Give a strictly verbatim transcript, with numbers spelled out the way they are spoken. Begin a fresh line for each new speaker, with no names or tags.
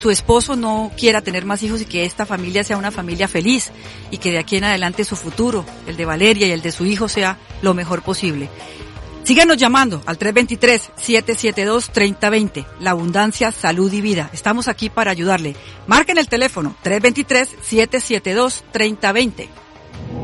tu esposo no quiera tener más hijos y que esta familia sea una familia feliz y que de aquí en adelante su futuro, el de Valeria y el de su hijo, sea lo mejor posible. Síganos llamando al tres dos tres, siete siete dos, tres cero dos cero. La abundancia, salud y vida. Estamos aquí para ayudarle. Marquen el teléfono tres dos tres, siete siete dos, tres cero dos cero.